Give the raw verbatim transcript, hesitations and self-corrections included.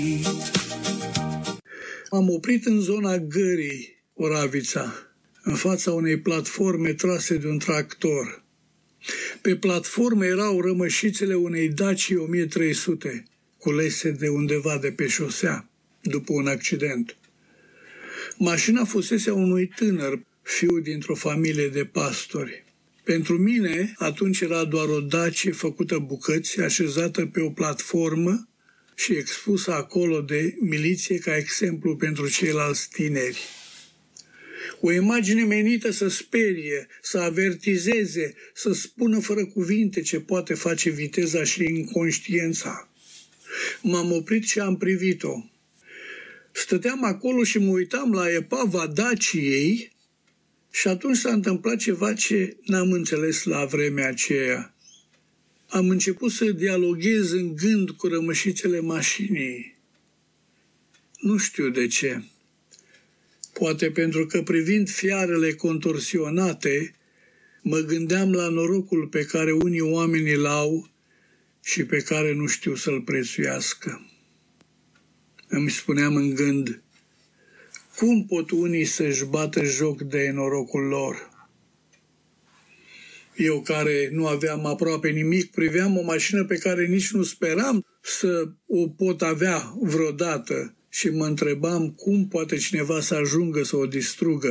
M-am oprit în zona Gării, Oravița, în fața unei platforme trase de un tractor. Pe platformă erau rămășițele unei Dacia o mie trei sute, culese de undeva de pe șosea, după un accident. Mașina fusese a unui tânăr, fiu dintr-o familie de pastori. Pentru mine, atunci era doar o Dacie făcută bucăți, așezată pe o platformă și expusă acolo de miliție ca exemplu pentru ceilalți tineri. O imagine menită să sperie, să avertizeze, să spună fără cuvinte ce poate face viteza și inconștiența. M-am oprit și am privit-o. Stăteam acolo și mă uitam la epava Daciei și atunci s-a întâmplat ceva ce n-am înțeles la vremea aceea. Am început să dialoghez în gând cu rămășițele mașinii. Nu știu de ce. Poate pentru că privind fiarele contorsionate, mă gândeam la norocul pe care unii oameni îl au și pe care nu știu să-l prețuiască. Îmi spuneam în gând, cum pot unii să-și bată joc de norocul lor? Eu, care nu aveam aproape nimic, priveam o mașină pe care nici nu speram să o pot avea vreodată și mă întrebam cum poate cineva să ajungă să o distrugă.